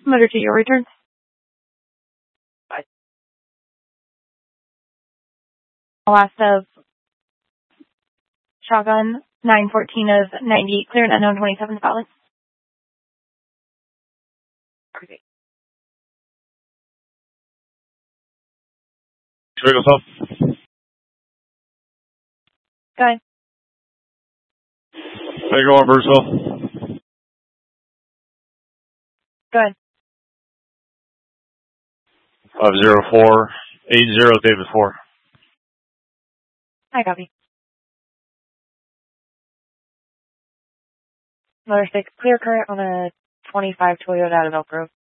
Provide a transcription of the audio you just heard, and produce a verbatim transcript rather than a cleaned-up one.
Motor to your return. Bye. Last of Shotgun, nine fourteen of ninety-eight, clear and unknown twenty-seven, valid. Okay. Should we go up? Go ahead. How you going, Bruceville? Go ahead. five zero four eight zero, David four. I copy. Motor six, clear current on a twenty-five Toyota out of Elk Grove.